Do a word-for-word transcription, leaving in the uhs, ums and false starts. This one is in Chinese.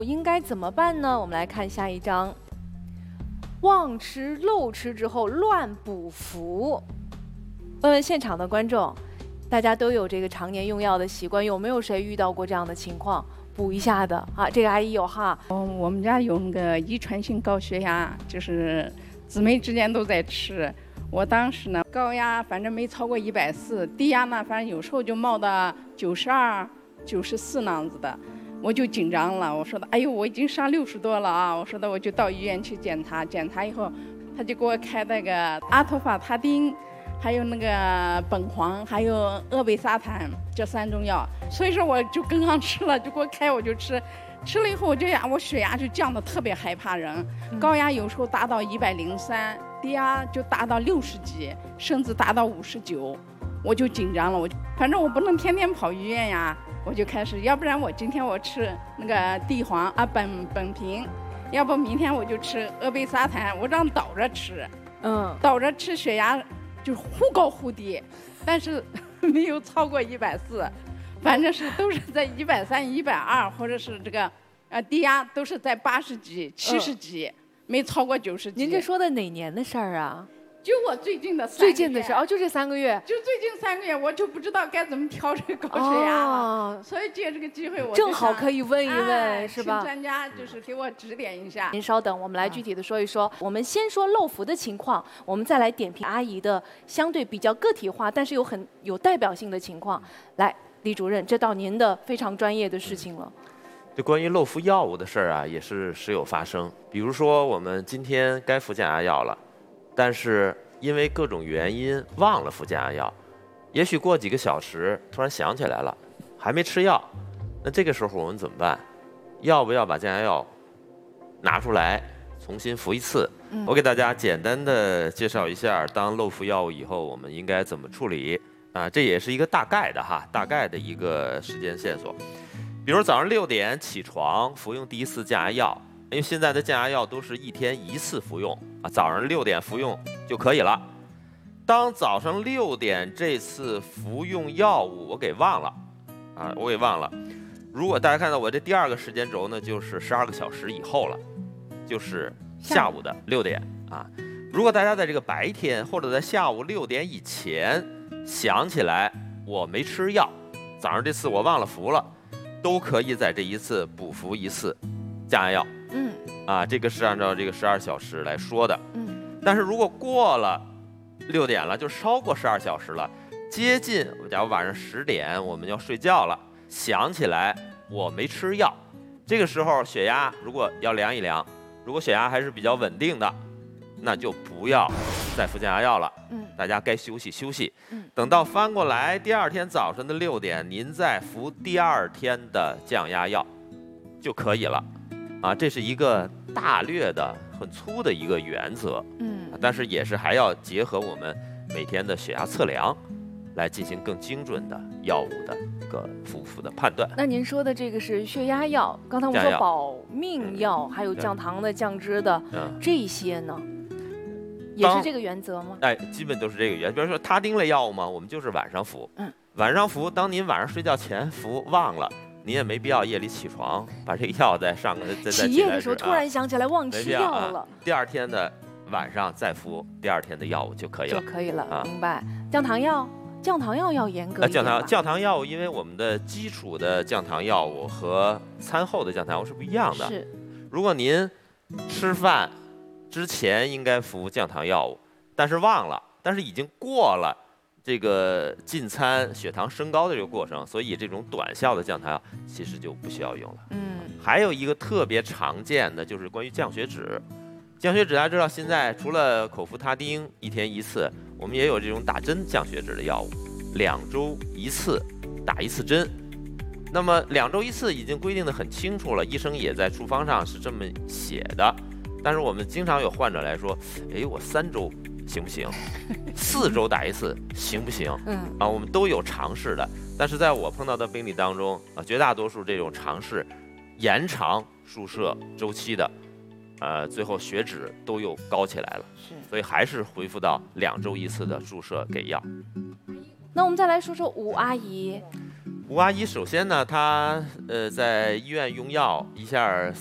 应该怎么办呢？我们来看下一章。忘吃漏吃之后乱补服。问问现场的观众，大家都有这个常年用药的习惯，有没有谁遇到过这样的情况？补一下的啊，这个阿姨有哈。 哦，我们家有那个遗传性高血压，就是姊妹之间都在吃。我当时呢，高压反正没超过一百四，低压呢，反正有时候就冒到九十二、九十四那样子的。我就紧张了，我说的，哎呦，我已经上六十多了啊！我说的，我就到医院去检查，检查以后，他就给我开那个阿托法他汀，还有那个苯黄，还有阿贝沙坦这三种药。所以说我就跟上吃了，就给我开我就吃，吃了以后我就呀，我血压就降得特别害怕人，高压有时候达到一百零三，低压就达到六十几，甚至达到五十九，我就紧张了，我反正我不能天天跑医院呀。我就开始，要不然我今天我吃那个地黄啊苯苯平，要不明天我就吃阿贝沙坦，我这样倒着吃，嗯，倒着吃血压就忽高忽低，但是没有超过一百四，反正是都是在一百三、一百二，或者是这个呃低压都是在八十几、七十几，嗯、没超过九十几。 您这说的哪年的事儿啊？ 就我最近的最近的事哦，就这三个月， 就最近三个月，我就不知道该怎么调这个高血压了，哦、所以借这个机会我正好可以问一问， 哎、 是吧？ 请专家就是给我指点一下。 您稍等，我们来具体的说一说。啊、我们先说漏服的情况，我们再来点评阿姨的相对比较个体化，但是有很有代表性的情况。来，李主任，这到您的非常专业的事情了。 这关于漏服药物的事儿啊，也是时有发生。比如说，我们今天该服降压药了，但是因为各种原因忘了服降压药，也许过几个小时突然想起来了，还没吃药，那这个时候我们怎么办？要不要把降压药拿出来重新服一次？嗯、我给大家简单的介绍一下，当漏服药物以后，我们应该怎么处理啊？这也是一个大概的哈，大概的一个时间线索。比如早上六点起床服用第一次降压药。因为现在的降压药都是一天一次服用啊，早上六点服用就可以了。当早上六点这次服用药物我给忘了啊，我给忘了。如果大家看到我这第二个时间轴呢，就是十二个小时以后了，就是下午的六点啊。如果大家在这个白天或者在下午六点以前想起来我没吃药，早上这次我忘了服了，都可以在这一次补服一次降压药。嗯，啊，这个是按照这个十二小时来说的。嗯，但是如果过了六点了，就超过十二小时了，接近我假如晚上十点我们要睡觉了，想起来我没吃药，这个时候血压如果要量一量，如果血压还是比较稳定的，那就不要再服降压药了。嗯，大家该休息休息。嗯，等到翻过来第二天早晨的六点，您再服第二天的降压药就可以了。啊，这是一个大略的、很粗的一个原则，嗯，但是也是还要结合我们每天的血压测量，来进行更精准的药物的一个服服的判断。 那您说的这个是血压药，刚才我们说保命药，还有降糖的、降脂的，嗯、这些呢，也是这个原则吗？ 哎，基本都是这个原则。比如说他汀类药物嘛，我们就是晚上服，嗯，晚上服，当您晚上睡觉前服忘了。你也没必要夜里起床把这个药再上个再再起夜的时候突然想起来忘吃药了、啊， 第二天的晚上再服第二天的药物就可以了， 就可以了。啊、明白。降糖药，降糖药要严格一点吧。 降糖降糖药物，因为我们的基础的降糖药物和餐后的降糖药物是不一样的。 是。 如果您吃饭之前应该服降糖药物，但是忘了，但是已经过了。这个进餐血糖升高的这个过程，所以这种短效的降糖药其实就不需要用了。嗯，还有一个特别常见的就是关于降血脂。降血脂大家知道，现在除了口服他汀一天一次，我们也有这种打针降血脂的药物，两周一次打一次针。那么两周一次已经规定的很清楚了，医生也在处方上是这么写的。但是我们经常有患者来说，哎，我三周。行不行？四周打一次行不行？嗯啊，我们都有尝试的，但是在我碰到的病例当中啊，绝大多数这种尝试延长注射周期的，呃，最后血脂都又高起来了。是，所以还是恢复到两周一次的注射给药。 那我们再来说说吴阿姨。 吴阿姨首先呢，她呃在医院用药一下